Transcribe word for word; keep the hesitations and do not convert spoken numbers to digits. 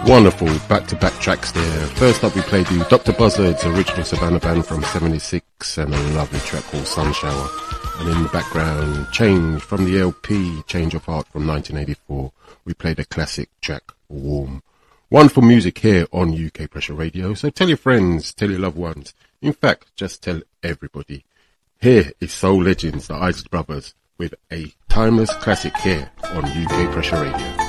Wonderful back-to-back tracks there. First up we played the Doctor Buzzard's original Savannah band from seventy-six and a lovely track called Sun Shower. And in the background, Change from the L P Change of Heart from nineteen eighty-four. We played a classic track, Warm. Wonderful music here on U K Pressure Radio. So tell your friends, tell your loved ones. In fact, just tell everybody. Here is Soul Legends, the Isley Brothers, with a timeless classic here on U K Pressure Radio.